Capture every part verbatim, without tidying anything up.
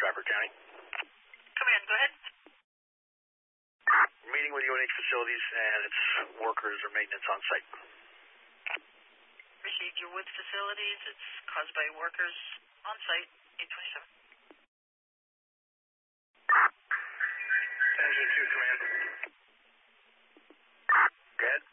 Trafford County. Command, go ahead. Meeting with U N H Facilities and its workers or maintenance on site. Received your Woods Facilities. It's caused by workers on site, eight twenty-seven. Engine two, command. Go ahead.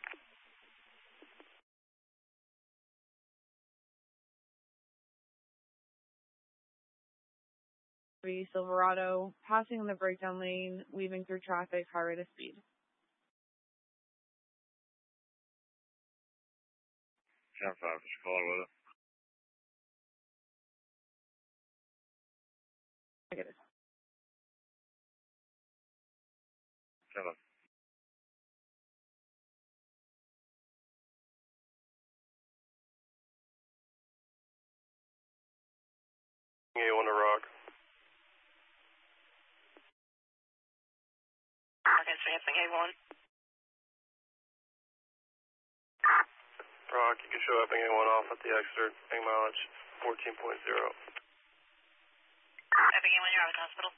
Silverado, passing the breakdown lane, weaving through traffic, high rate of speed. ten five, just call it with it. I get it. Seven. A one to rock. Advancing A one. Rock, you can show Epping A one off at the exit, main mileage fourteen point zero. Epping A one, you're out of the hospital.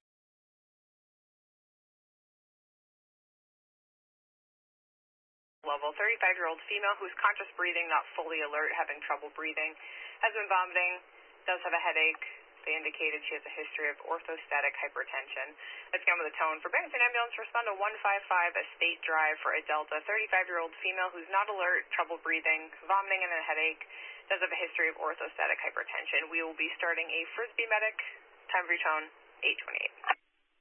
Level, thirty-five-year-old female who's conscious breathing, not fully alert, having trouble breathing, has been vomiting, does have a headache. They indicated she has a history of orthostatic hypertension. Let's go with a tone. For Bennington Ambulance, respond to one five five Estate Drive for a Delta. thirty-five-year-old female who's not alert, trouble breathing, vomiting and a headache, does have a history of orthostatic hypertension. We will be starting a Frisbee medic. Time for your tone, eight twenty-eight.